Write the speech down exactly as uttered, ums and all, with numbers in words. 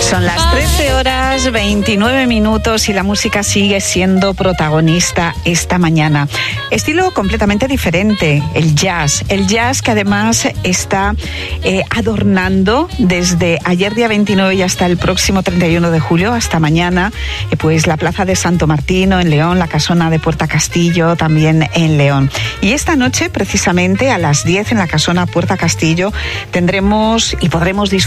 Son las trece horas veintinueve minutos y la música sigue siendo protagonista esta mañana. Estilo completamente diferente, el jazz. El jazz que además está eh, adornando desde ayer día veintinueve y hasta el próximo treinta y uno de julio, hasta mañana, eh, pues la Plaza de Santo Martino en León, la Casona de Puerta Castillo también en León. Y esta noche, precisamente a las diez en la Casona Puerta Castillo, tendremos y podremos disfrutar